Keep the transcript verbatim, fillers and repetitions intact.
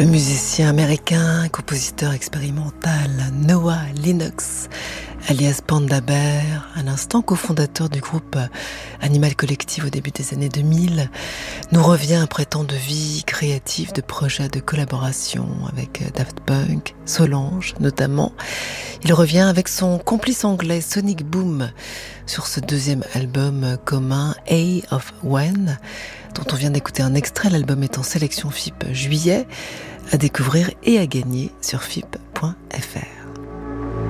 Le musicien américain, compositeur expérimental Noah Lennox, alias Panda Bear, à l'instant cofondateur du groupe Animal Collective au début des années deux mille, nous revient après tant de vie créative, de projets, de collaboration avec Daft Punk, Solange notamment. Il revient avec son complice anglais Sonic Boom sur ce deuxième album commun A of When, dont on vient d'écouter un extrait. L'album est en sélection F I P juillet, à découvrir et à gagner sur F I P point F R.